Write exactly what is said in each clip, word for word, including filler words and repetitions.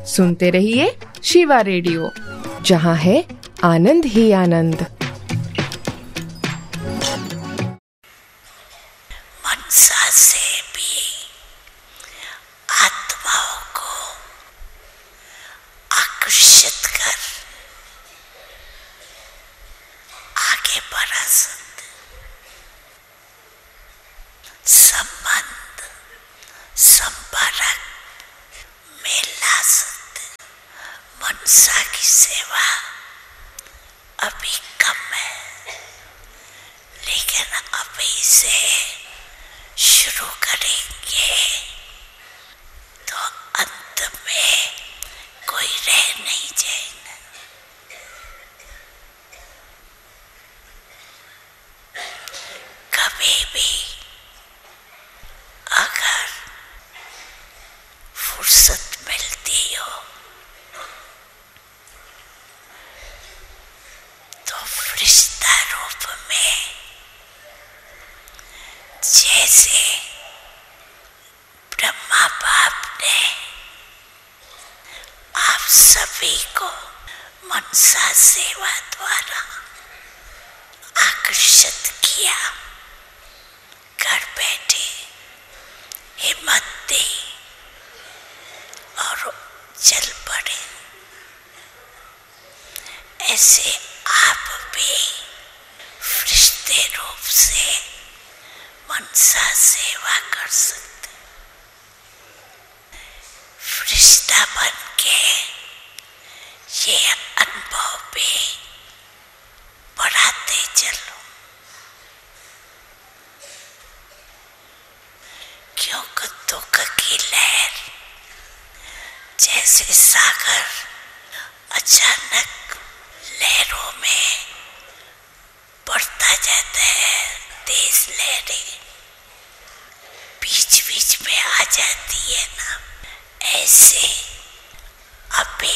सुनते रहिए शिवा रेडियो, जहाँ है आनंद ही आनंद। मनसा से भी आत्माओं को आकर्षित कर आगे बढ़ा सकते, संबंध संपर्क में ला सकते। मनसा की सेवा अभी कम है, लेकिन अभी से शुरू करेंगे तो अंत में कोई रह नहीं जाएगा। कभी भी अगर फुर्सत मिलती हो तो फरिश्ता रूप में, जैसे ब्रह्मा बाप ने आप सभी को मनसा सेवा द्वारा आकर्षित किया, घर बैठे हिम्मत दी और चल पड़े, ऐसे आप भी फरिश्ते रूप से मनसा सेवा कर सकते। फरिश्ता बन के ये अनुभव भी बढ़ाते चलो, क्योंकि दुख की लहर जैसे सागर अचानक लहरों में बढ़ता जाता है, तेज लहरें बीच बीच में आ जाती है ना, ऐसे अभी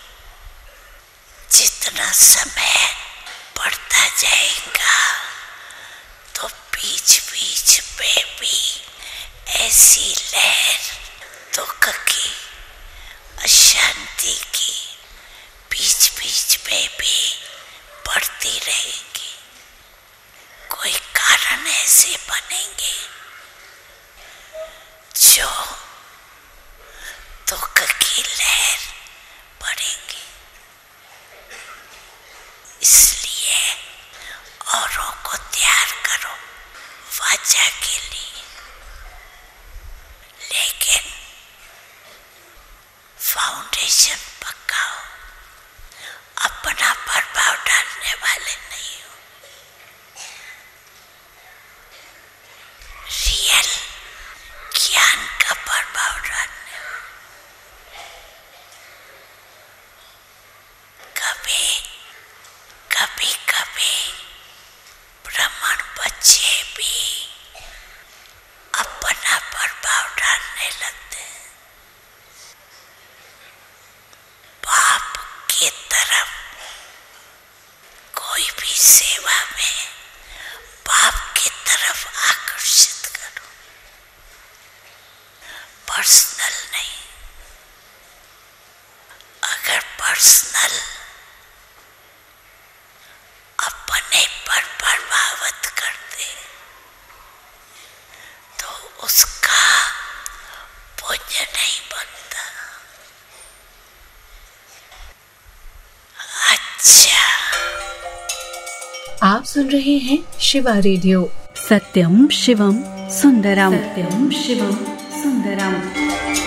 जितना समय बढ़ता जाएगा तो बीच बीच में भी ऐसी लहर दुख की, अशांति की बीच बीच में भी बढ़ती रहेगी। कोई कारण ऐसे बनेंगे जो दुख की लहर बढ़ेंगी, इसलिए औरों को तैयार करो वाचा के लिए, लेकिन फाउंडेशन पकाओ, अपना प्रभाव डालने वाले नहीं हो। रियल ज्ञान का प्रभाव डालने, कभी कभी कभी ब्राह्मण बच्चे भी अपना प्रभाव डालने लगते हैं। बाप की तरफ कोई भी सेवा में बाप की तरफ आकर्षित करो, पर्सनल नहीं। अगर पर्सनल अपने पर प्रभावित करते तो उसका पुण्य नहीं बनता। अच्छा, आप सुन रहे हैं शिवा रेडियो, सत्यम शिवम सुंदरम, सत्यम शिवम सुंदरम।